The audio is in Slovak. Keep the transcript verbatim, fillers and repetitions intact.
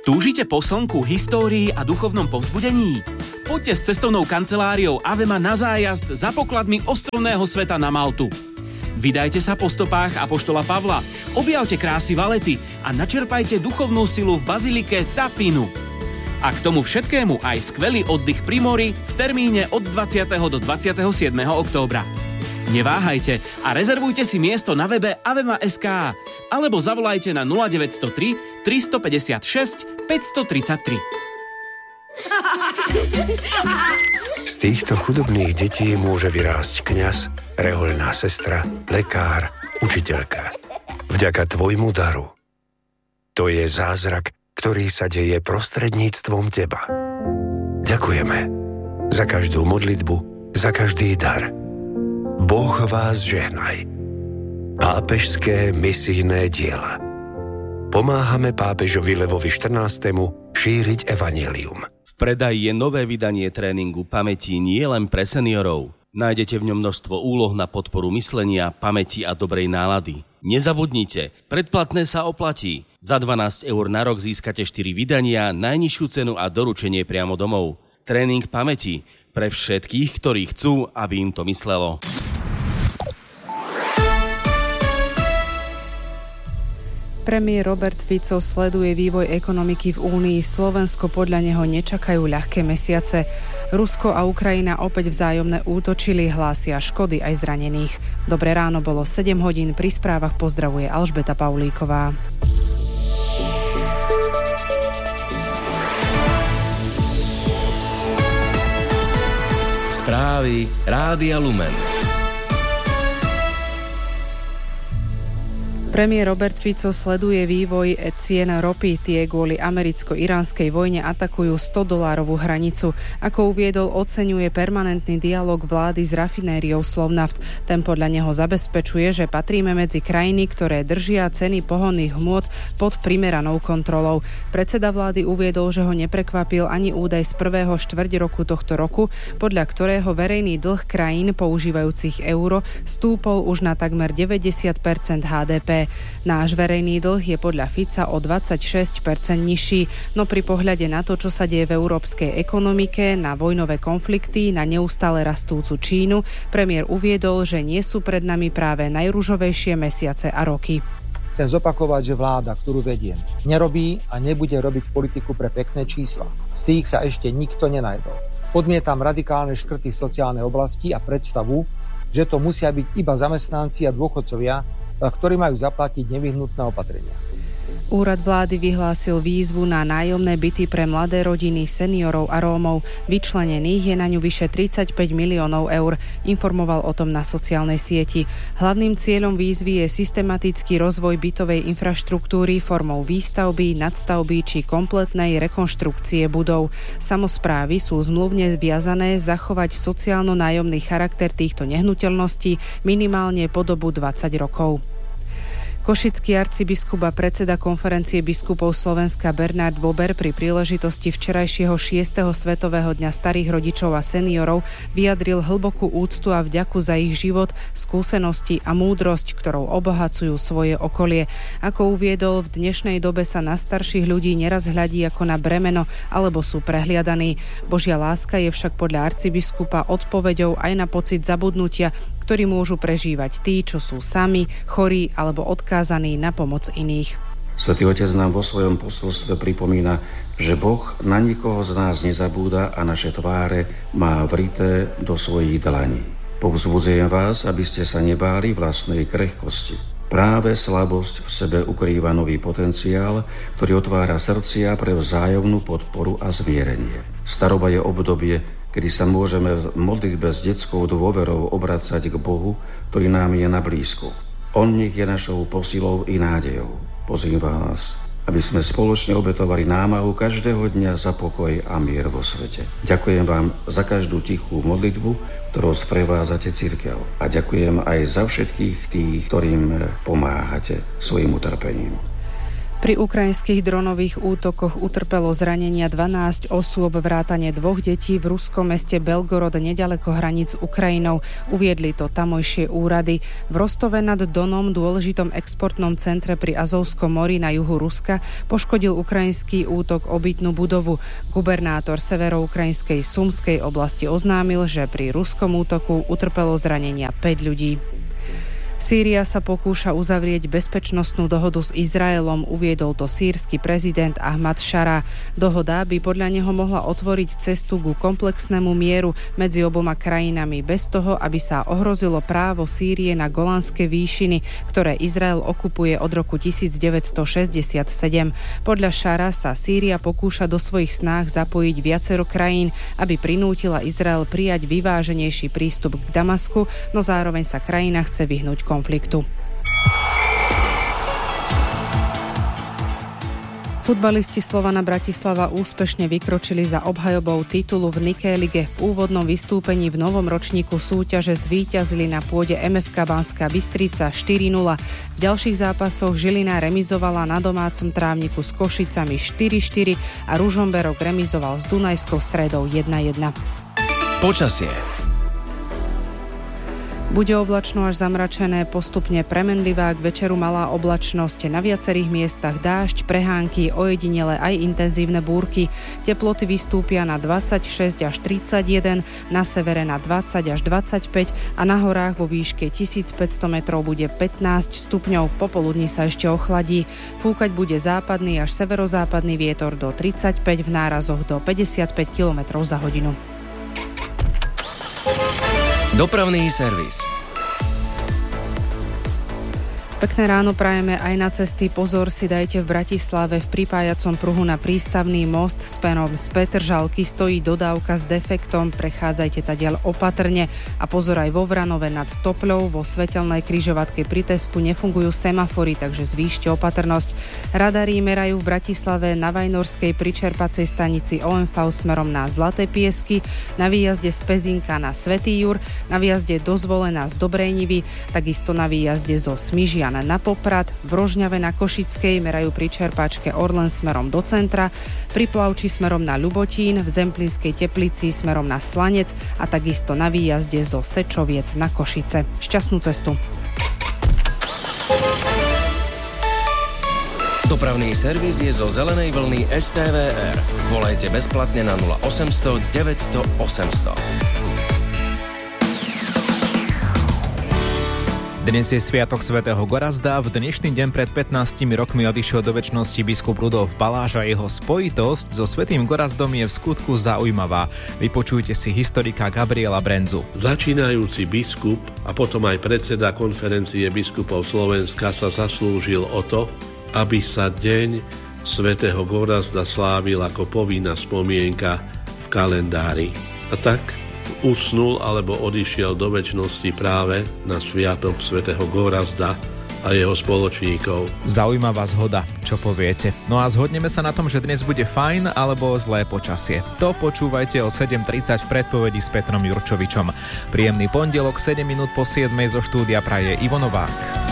Túžite po slnku, histórii a duchovnom povzbudení? Poďte s cestovnou kanceláriou Avema na zájazd za pokladmi ostrovného sveta na Maltu. Vydajte sa po stopách apoštola Pavla, objavte krásy Valety a načerpajte duchovnú silu v bazilike Tapinu. A k tomu všetkému aj skvelý oddych pri mori v termíne od dvadsiateho do dvadsiateho siedmeho októbra. Neváhajte a rezervujte si miesto na webe avema bodka es ká alebo zavolajte na nula deväť nula tri, tristopäťdesiatšesť, päťstotridsaťtri. Z týchto chudobných detí môže vyrásť kňaz, rehoľná sestra, lekár, učiteľka. Vďaka tvojmu daru. To je zázrak, ktorý sa deje prostredníctvom teba. Ďakujeme za každú modlitbu, za každý dar. Boh vás žehnaj. Pápežské misijné diela. Pomáhame pápežovi Levovi štrnástemu šíriť evanjelium. V predaji je nové vydanie tréningu pamäti nie len pre seniorov. Nájdete v ňom množstvo úloh na podporu myslenia, pamäti a dobrej nálady. Nezabudnite, predplatné sa oplatí. Za dvanásť eur na rok získate štyri vydania, najnižšiu cenu a doručenie priamo domov. Tréning pamäti pre všetkých, ktorí chcú, aby im to myslelo. Premiér Robert Fico sleduje vývoj ekonomiky v Únii. Slovensko podľa neho nečakajú ľahké mesiace. Rusko a Ukrajina opäť vzájomne útočili, hlásia škody aj zranených. Dobré ráno, bolo sedem hodín, pri správach pozdravuje Alžbeta Paulíková. Správy Rádia Lumen. Premiér Robert Fico sleduje vývoj cien ropy. Tie kvôli americko-iránskej vojne atakujú sto dolárovú hranicu. Ako uviedol, oceňuje permanentný dialog vlády s rafinériou Slovnaft. Ten podľa neho zabezpečuje, že patríme medzi krajiny, ktoré držia ceny pohonných hmôt pod primeranou kontrolou. Predseda vlády uviedol, že ho neprekvapil ani údaj z prvého štvrť roku tohto roku, podľa ktorého verejný dlh krajín používajúcich euro stúpol už na takmer deväťdesiat percent há dé pé. Náš verejný dlh je podľa Fica o dvadsaťšesť percent nižší, no pri pohľade na to, čo sa deje v európskej ekonomike, na vojnové konflikty, na neustále rastúcu Čínu, premiér uviedol, že nie sú pred nami práve najružovejšie mesiace a roky. Chcem zopakovať, že vláda, ktorú vediem, nerobí a nebude robiť politiku pre pekné čísla. Z tých sa ešte nikto nenajdol. Odmietam radikálne škrty v sociálnej oblasti a predstavu, že to musia byť iba zamestnanci a dôchodcovia, ktorí majú zaplatiť nevyhnutné opatrenia. Úrad vlády vyhlásil výzvu na nájomné byty pre mladé rodiny, seniorov a Rómov. Vyčlenených je na ňu vyše tridsaťpäť miliónov eur. Informoval o tom na sociálnej sieti. Hlavným cieľom výzvy je systematický rozvoj bytovej infraštruktúry formou výstavby, nadstavby či kompletnej rekonštrukcie budov. Samosprávy sú zmluvne viazané zachovať sociálno-nájomný charakter týchto nehnuteľností minimálne po dobu dvadsať rokov. Košický arcibiskup a predseda konferencie biskupov Slovenska Bernard Bober pri príležitosti včerajšieho šiesteho svetového dňa starých rodičov a seniorov vyjadril hlbokú úctu a vďaku za ich život, skúsenosti a múdrosť, ktorou obohacujú svoje okolie. Ako uviedol, v dnešnej dobe sa na starších ľudí neraz hľadí ako na bremeno alebo sú prehliadaní. Božia láska je však podľa arcibiskupa odpoveďou aj na pocit zabudnutia, ktorý môžu prežívať tí, čo sú sami, chorí alebo odkázaní na pomoc iných. Svätý Otec nám vo svojom posolstve pripomína, že Boh na nikoho z nás nezabúda a naše tváre má vrité do svojich dlaní. Povzbudzujem vás, aby ste sa nebáli vlastnej krehkosti. Práve slabosť v sebe ukrýva nový potenciál, ktorý otvára srdcia pre vzájomnú podporu a zmierenie. Staroba je obdobie, kedy sa môžeme v modlitbe s detskou dôverou obracať k Bohu, ktorý nám je na blízku. On nech je našou posilou i nádejou. Pozývam vás, aby sme spoločne obetovali námahu každého dňa za pokoj a mier vo svete. Ďakujem vám za každú tichú modlitbu, ktorou sprevádzate cirkev. A ďakujem aj za všetkých tých, ktorým pomáhate svojim utrpením. Pri ukrajinských dronových útokoch utrpelo zranenia dvanásť osôb vrátane dvoch detí v ruskom meste Belgorod neďaleko hraníc s Ukrajinou. Uviedli to tamojšie úrady. V Rostove nad Donom, dôležitom exportnom centre pri Azovskom mori na juhu Ruska, poškodil ukrajinský útok obytnú budovu. Gubernátor severoukrajinskej Sumskej oblasti oznámil, že pri ruskom útoku utrpelo zranenia päť ľudí. Sýria sa pokúša uzavrieť bezpečnostnú dohodu s Izraelom, uviedol to sýrsky prezident Ahmad Šara. Dohoda by podľa neho mohla otvoriť cestu ku komplexnému mieru medzi oboma krajinami bez toho, aby sa ohrozilo právo Sýrie na Golanské výšiny, ktoré Izrael okupuje od roku devätnásťstošesťdesiatsedem. Podľa Šara sa Sýria pokúša do svojich snách zapojiť viacero krajín, aby prinútila Izrael prijať vyváženejší prístup k Damasku, no zároveň sa krajina chce vyhnúť konfliktu. Futbalisti Slovana Bratislava úspešne vykročili za obhajobou titulu v Nike lige. V úvodnom vystúpení v novom ročníku súťaže zvíťazili na pôde em ef ká Banská Bystrica štyri nula. V ďalších zápasoch Žilina remizovala na domácom trávniku s Košicami štyri štyri a Ružomberok remizoval s Dunajskou Stredou jedna jedna. Počasie. Bude oblačno až zamračené, postupne premenlivá, k večeru malá oblačnosť, na viacerých miestach dážď, prehánky, ojedinele aj intenzívne búrky. Teploty vystúpia na dvadsaťšesť až tridsaťjeden, na severe na dvadsať až dvadsaťpäť a na horách vo výške tisícpäťsto metrov bude pätnásť stupňov. Popoludní sa ešte ochladí. Fúkať bude západný až severozápadný vietor do tridsaťpäť, v nárazoch do päťdesiatpäť kilometrov za hodinu. Dopravný servis. Pekné ráno prajeme aj na cesty. Pozor si dajte v Bratislave. V pripájacom pruhu na prístavný most smerom z Petržalky stojí dodávka s defektom. Prechádzajte tadiaľ opatrne. A pozor aj vo Vranove nad Topľou. Vo svetelnej križovatke pri Tesku nefungujú semafory, takže zvýšte opatrnosť. Radary merajú v Bratislave na Vajnorskej pri čerpacej stanici ó em vé smerom na Zlaté Piesky, na výjazde z Pezinka na Svätý Jur, na výjazde do Zvolena z Dobrej Nivy, takisto na výjazde zo Smižia na Poprad, v Rožňave na Košickej merajú pri čerpačke Orlen smerom do centra, pri Plavči smerom na Ľubotín, v Zemplínskej Teplici smerom na Slanec a takisto na výjazde zo Sečoviec na Košice. Šťastnú cestu. Dopravný servis je zo zelenej vlny es té vé er. Volajte bezplatne na nula osemsto deväťsto osemsto. Dnes je sviatok svätého Gorazda. V dnešný deň pred pätnástimi rokmi odišiel do večnosti biskup Rudolf Baláž a jeho spojitosť so svätým Gorazdom je v skutku zaujímavá. Vypočujte si historika Gabriela Brenzu. Začínajúci biskup a potom aj predseda konferencie biskupov Slovenska sa zaslúžil o to, aby sa deň svätého Gorazda slávil ako povinná spomienka v kalendári. A tak usnul alebo odišiel do večnosti práve na sviatok svätého Gorazda a jeho spoločníkov. Zaujímavá zhoda, čo poviete. No a zhodneme sa na tom, že dnes bude fajn alebo zlé počasie. To počúvajte o sedem tridsať v predpovedi s Petrom Jurčovičom. Príjemný pondelok, sedem minút po siedmej zo štúdia praje Ivo Novák.